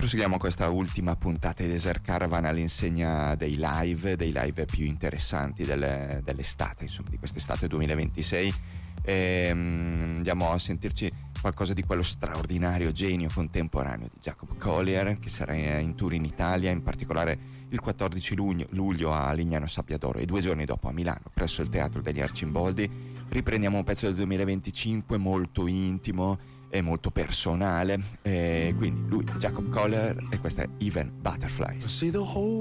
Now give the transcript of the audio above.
proseguiamo questa ultima puntata di Desert Caravan all'insegna dei live più interessanti dell'estate, insomma, di quest'estate 2026. Andiamo a sentirci qualcosa di quello straordinario genio contemporaneo di Jacob Collier, che sarà in tour in Italia, in particolare il 14 luglio a Lignano Sabbiadoro e 2 giorni dopo a Milano, presso il Teatro degli Arcimboldi. Riprendiamo un pezzo del 2025 molto intimo e molto personale, quindi lui, Jacob Collier, e questa è Even Butterflies.